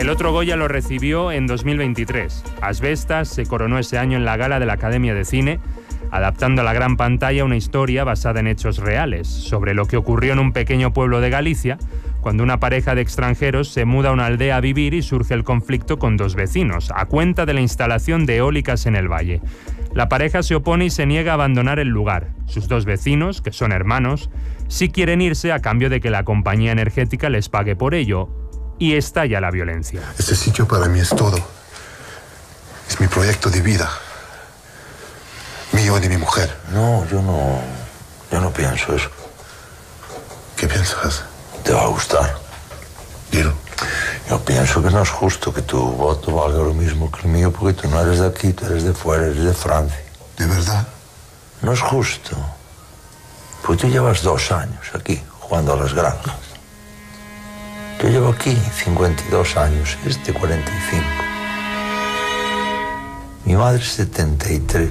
El otro Goya lo recibió en 2023. Asbestas se coronó ese año en la gala de la Academia de Cine, adaptando a la gran pantalla una historia basada en hechos reales, sobre lo que ocurrió en un pequeño pueblo de Galicia, cuando una pareja de extranjeros se muda a una aldea a vivir y surge el conflicto con dos vecinos, a cuenta de la instalación de eólicas en el valle. La pareja se opone y se niega a abandonar el lugar. Sus dos vecinos, que son hermanos, sí quieren irse a cambio de que la compañía energética les pague por ello, y estalla la violencia. Este sitio para mí es todo. Es mi proyecto de vida. Mío y de mi mujer. No, yo no pienso eso. ¿Qué piensas? Te va a gustar. Dilo. Yo pienso que no es justo que tu voto valga lo mismo que el mío, porque tú no eres de aquí, tú eres de fuera, eres de Francia. ¿De verdad? No es justo. Porque tú llevas 2 años aquí, jugando a las granjas. Yo llevo aquí 52 años, 45. Mi madre 73.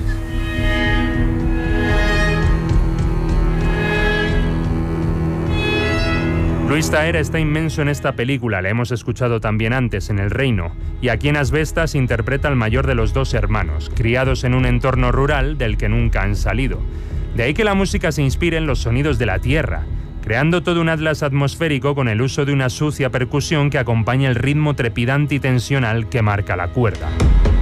Luis Tahera está inmenso en esta película, la hemos escuchado también antes, en El Reino, y aquí en Asbestas interpreta al mayor de los dos hermanos, criados en un entorno rural del que nunca han salido. De ahí que la música se inspire en los sonidos de la tierra, creando todo un atlas atmosférico con el uso de una sucia percusión que acompaña el ritmo trepidante y tensional que marca la cuerda.